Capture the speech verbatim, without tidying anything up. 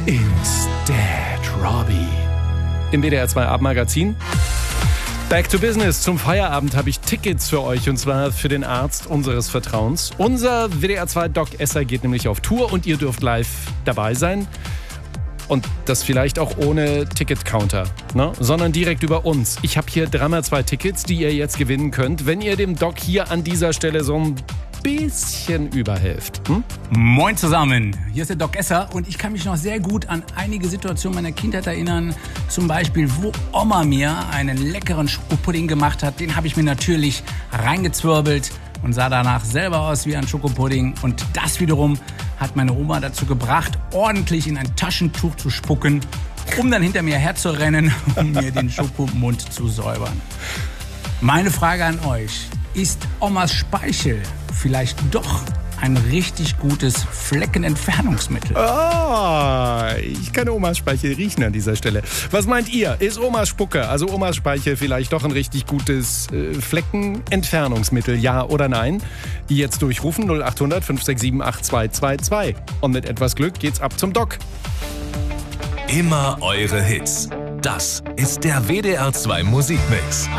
Instead Robbie. Im W D R zwei Abendmagazin. Back to Business. Zum Feierabend habe ich Tickets für euch, und zwar für den Arzt unseres Vertrauens. Unser W D R zwei Doc Esser geht nämlich auf Tour und ihr dürft live dabei sein. Und das vielleicht auch ohne Ticket-Counter, ne? Sondern direkt über uns. Ich habe hier dreimal zwei Tickets, die ihr jetzt gewinnen könnt, wenn ihr dem Doc hier an dieser Stelle so ein bisschen überhelft. Hm? Moin zusammen, hier ist der Doc Esser und ich kann mich noch sehr gut an einige Situationen meiner Kindheit erinnern. Zum Beispiel, wo Oma mir einen leckeren Schokopudding gemacht hat. Den habe ich mir natürlich reingezwirbelt und sah danach selber aus wie ein Schokopudding. Und das wiederum hat meine Oma dazu gebracht, ordentlich in ein Taschentuch zu spucken, um dann hinter mir herzurennen, um mir den Schokomund zu säubern. Meine Frage an euch: Ist Omas Speichel vielleicht doch ein richtig gutes Fleckenentfernungsmittel? Ah, ich kann Omas Speichel riechen an dieser Stelle. Was meint ihr? Ist Omas Spucke, also Omas Speichel, vielleicht doch ein richtig gutes äh, Fleckenentfernungsmittel? Ja oder nein? Jetzt durchrufen null acht hundert fünf sechs sieben acht zwei zwei zwei. Und mit etwas Glück geht's ab zum Doc. Immer eure Hits. Das ist der W D R zwei Musikmix.